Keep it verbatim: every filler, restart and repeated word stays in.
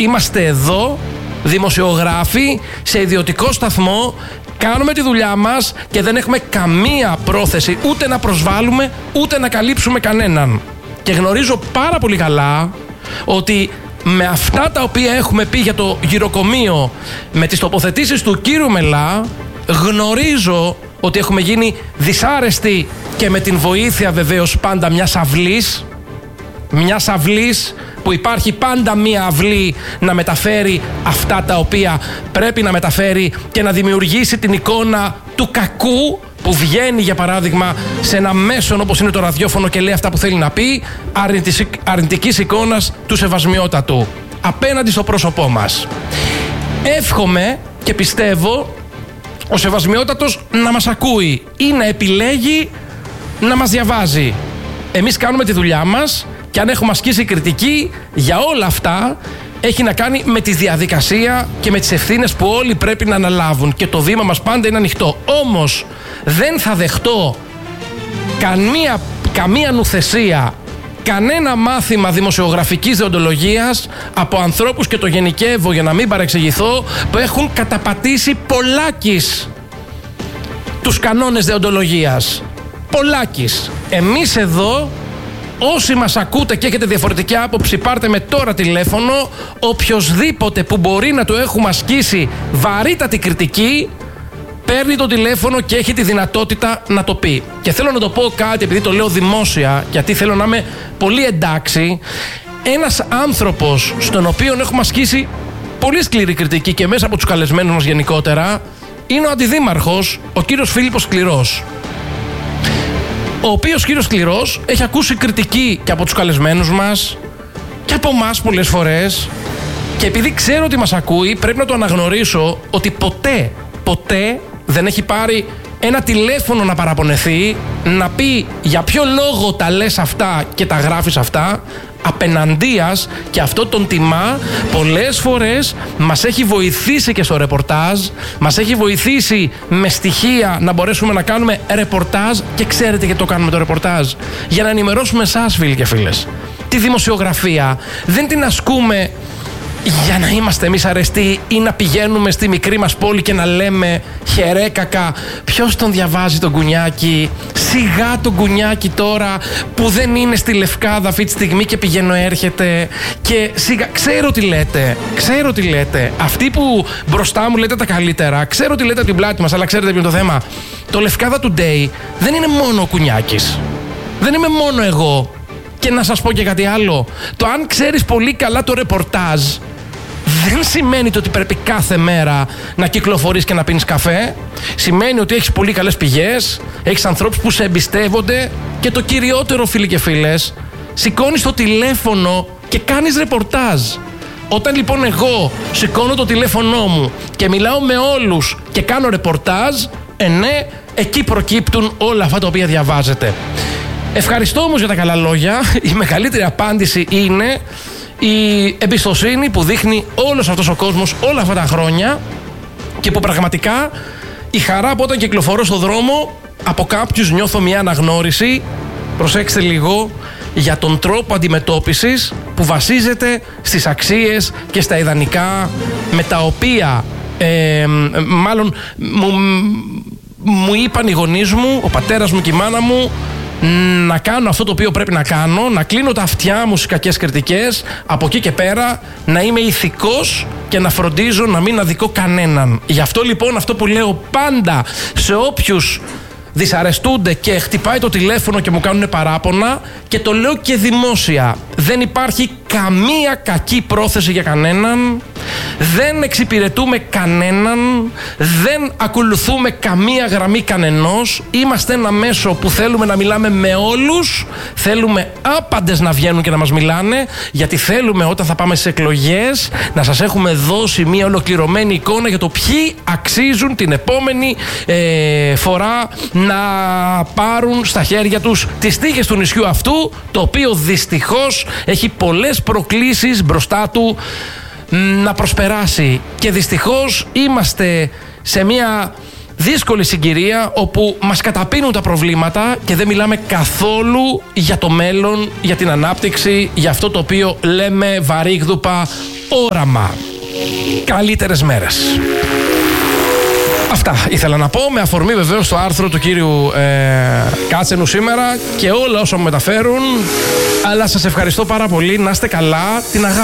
Είμαστε εδώ, δημοσιογράφοι, σε ιδιωτικό σταθμό, κάνουμε τη δουλειά μας και δεν έχουμε καμία πρόθεση ούτε να προσβάλλουμε, ούτε να καλύψουμε κανέναν. Και γνωρίζω πάρα πολύ καλά ότι με αυτά τα οποία έχουμε πει για το γυροκομείο, με τις τοποθετήσεις του κύριου Μελά, γνωρίζω ότι έχουμε γίνει δυσάρεστοι και με την βοήθεια βεβαίως πάντα μιας αυλής, μιας αυλής που υπάρχει πάντα μία αυλή να μεταφέρει αυτά τα οποία πρέπει να μεταφέρει και να δημιουργήσει την εικόνα του κακού που βγαίνει, για παράδειγμα, σε ένα μέσον όπως είναι το ραδιόφωνο και λέει αυτά που θέλει να πει, αρνητικής εικόνας του Σεβασμιότατου απέναντι στο πρόσωπό μας. Εύχομαι και πιστεύω ο Σεβασμιότατος να μας ακούει ή να επιλέγει να μας διαβάζει. Εμείς κάνουμε τη δουλειά μας και αν έχουμε ασκήσει κριτική για όλα αυτά, έχει να κάνει με τη διαδικασία και με τις ευθύνες που όλοι πρέπει να αναλάβουν. Και το βήμα μας πάντα είναι ανοιχτό. Όμως δεν θα δεχτώ καμία, καμία νουθεσία, κανένα μάθημα δημοσιογραφικής δεοντολογίας από ανθρώπους, και το γενικεύω για να μην παρεξηγηθώ, που έχουν καταπατήσει πολλάκις τους κανόνες δεοντολογίας. Πολλάκις. Εμείς εδώ, όσοι μας ακούτε και έχετε διαφορετική άποψη, πάρτε με τώρα τηλέφωνο. Οποιοσδήποτε που μπορεί να το έχουμε ασκήσει βαρύτατη κριτική, παίρνει το τηλέφωνο και έχει τη δυνατότητα να το πει. Και θέλω να το πω κάτι, επειδή το λέω δημόσια, γιατί θέλω να είμαι πολύ εντάξει. Ένας άνθρωπος στον οποίο έχουμε ασκήσει πολύ σκληρή κριτική και μέσα από τους καλεσμένους μας γενικότερα, είναι ο αντιδήμαρχος, ο κύριος Φίλιππος Σκληρός, ο οποίος κύριος Σκληρός έχει ακούσει κριτική και από τους καλεσμένους μας και από εμάς πολλές φορές, και επειδή ξέρω ότι μας ακούει, πρέπει να το αναγνωρίσω ότι ποτέ, ποτέ δεν έχει πάρει ένα τηλέφωνο να παραπονεθεί, να πει για ποιο λόγο τα λες αυτά και τα γράφεις αυτά, απεναντίας, και αυτό τον τιμά. Πολλές φορές μας έχει βοηθήσει και στο ρεπορτάζ, μας έχει βοηθήσει με στοιχεία να μπορέσουμε να κάνουμε ρεπορτάζ. Και ξέρετε γιατί το κάνουμε το ρεπορτάζ? Για να ενημερώσουμε εσάς, φίλοι και φίλες. Τη δημοσιογραφία δεν την ασκούμε για να είμαστε εμείς αρεστοί ή να πηγαίνουμε στη μικρή μας πόλη και να λέμε χερέκακα, ποιος τον διαβάζει τον Κουνιάκη, σιγά τον Κουνιάκη τώρα που δεν είναι στη Λευκάδα αυτή τη στιγμή και πηγαίνω έρχεται, και σιγά, ξέρω τι λέτε, ξέρω τι λέτε, αυτοί που μπροστά μου λέτε τα καλύτερα, ξέρω τι λέτε από την πλάτη μας, αλλά ξέρετε ποιο είναι το θέμα? Το Λευκάδα Today δεν είναι μόνο ο Κουνιάκης, δεν είμαι μόνο εγώ. Και να σας πω και κάτι άλλο, το αν ξέρεις πολύ καλά το ρεπορτάζ δεν σημαίνει ότι πρέπει κάθε μέρα να κυκλοφορείς και να πίνεις καφέ. Σημαίνει ότι έχεις πολύ καλές πηγές, έχεις ανθρώπους που σε εμπιστεύονται, και το κυριότερο, φίλοι και φίλες, σηκώνεις το τηλέφωνο και κάνεις ρεπορτάζ. Όταν λοιπόν εγώ σηκώνω το τηλέφωνό μου και μιλάω με όλους και κάνω ρεπορτάζ, ε ναι, εκεί προκύπτουν όλα αυτά τα οποία διαβάζετε. Ευχαριστώ όμως για τα καλά λόγια. Η μεγαλύτερη απάντηση είναι η εμπιστοσύνη που δείχνει όλος αυτός ο κόσμος όλα αυτά τα χρόνια, και που πραγματικά η χαρά που όταν κυκλοφορώ στον δρόμο από κάποιους νιώθω μια αναγνώριση, προσέξτε λίγο, για τον τρόπο αντιμετώπισης που βασίζεται στις αξίες και στα ιδανικά με τα οποία ε, μάλλον μου, μου είπαν οι γονείς μου, ο πατέρας μου και η μάνα μου, να κάνω αυτό το οποίο πρέπει να κάνω, να κλείνω τα αυτιά μου στις κακές κριτικές, από εκεί και πέρα να είμαι ηθικός και να φροντίζω να μην αδικώ κανέναν. Γι' αυτό λοιπόν αυτό που λέω πάντα σε όποιους δυσαρεστούνται και χτυπάει το τηλέφωνο και μου κάνουν παράπονα, και το λέω και δημόσια, δεν υπάρχει καμία κακή πρόθεση για κανέναν, δεν εξυπηρετούμε κανέναν, δεν ακολουθούμε καμία γραμμή κανενός. Είμαστε ένα μέσο που θέλουμε να μιλάμε με όλους, θέλουμε άπαντες να βγαίνουν και να μας μιλάνε, γιατί θέλουμε όταν θα πάμε στις εκλογές να σας έχουμε δώσει μια ολοκληρωμένη εικόνα για το ποιοι αξίζουν την επόμενη ε, φορά να πάρουν στα χέρια τους τις τύχες του νησιού αυτού, το οποίο δυστυχώς έχει πολλές προκλήσεις μπροστά του να προσπεράσει, και δυστυχώς είμαστε σε μια δύσκολη συγκυρία όπου μας καταπίνουν τα προβλήματα και δεν μιλάμε καθόλου για το μέλλον, για την ανάπτυξη, για αυτό το οποίο λέμε βαρύγδουπα όραμα. Καλύτερες μέρες. Αυτά ήθελα να πω, με αφορμή βεβαίως το άρθρο του κύριου ε, Κάτσενου σήμερα και όλα όσα μου μεταφέρουν. Αλλά σας ευχαριστώ πάρα πολύ, να είστε καλά, την αγάπη.